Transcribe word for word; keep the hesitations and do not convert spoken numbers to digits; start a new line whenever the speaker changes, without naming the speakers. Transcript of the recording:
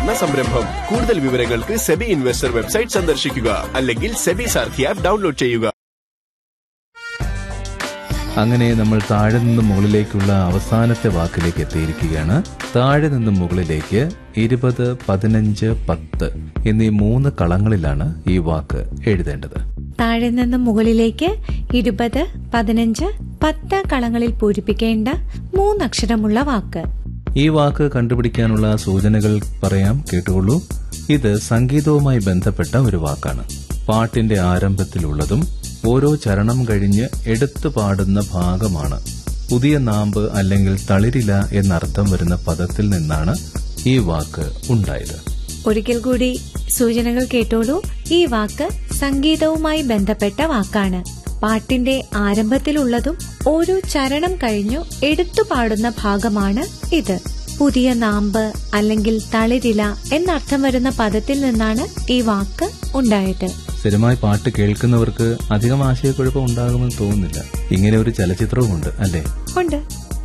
സഹകരണ സംരംഭം. കൂടുതൽ വിവരങ്ങൾക്ക് സെബി ഇൻവെസ്റ്റർ വെബ്സൈറ്റ് സന്ദർശിക്കുക അല്ലെങ്കിൽ സെബി സാരഥി ആപ്പ് ഡൗൺലോഡ് ചെയ്യുക.
അങ്ങനെ നമ്മൾ താഴെ നിന്നും മുകളിലേക്കുള്ള അവസാനത്തെ വാക്കിലേക്ക് എത്തിയിരിക്കുകയാണ്. താഴെ നിന്നും മുകളിലേക്ക് ഇരുപത്, പതിനഞ്ച്, പത്ത് എന്നീ മൂന്ന് കളങ്ങളിലാണ് ഈ വാക്ക് എഴുതേണ്ടത്.
താഴെ നിന്നും മുകളിലേക്ക് ഇരുപത്, പതിനഞ്ച്, പത്ത് കളങ്ങളിൽ പൂരിപ്പിക്കേണ്ട മൂന്നക്ഷരമുള്ള വാക്ക്.
ഈ വാക്ക് കണ്ടുപിടിക്കാനുള്ള സൂചനകൾ പറയാം, കേട്ടുകൊള്ളൂ. ഇത് സംഗീതവുമായി ബന്ധപ്പെട്ട ഒരു വാക്കാണ്. പാട്ടിന്റെ ആരംഭത്തിലുള്ളതും ഓരോ ചരണം കഴിഞ്ഞ് എടുത്തു പാടുന്ന ഭാഗമാണ്. പുതിയ നാമ്പ് അല്ലെങ്കിൽ തളിരില എന്നർത്ഥം വരുന്ന പദത്തിൽ നിന്നാണ് ഈ വാക്ക് ഉണ്ടായത്.
ഒരിക്കൽ കൂടി സൂചനകൾ കേട്ടോളൂ. ഈ വാക്ക് സംഗീതവുമായി ബന്ധപ്പെട്ട വാക്കാണ്. പാട്ടിന്റെ ആരംഭത്തിലുള്ളതും ഓരോ ചരണം കഴിഞ്ഞു എടുത്തു പാടുന്ന ഭാഗമാണ് ഇത്. പുതിയ നാമ്പ് അല്ലെങ്കിൽ തളിരില എന്നർത്ഥം വരുന്ന പദത്തിൽ നിന്നാണ് ഈ വാക്ക് ഉണ്ടായത്.
സ്ഥിരമായി പാട്ട് കേൾക്കുന്നവർക്ക് അധികം ആശയക്കുഴപ്പം ഉണ്ടാകുമെന്ന് തോന്നുന്നില്ല. ഇങ്ങനെ ഒരു ചലച്ചിത്രവുമുണ്ട് അല്ലേ?
ഉണ്ട്.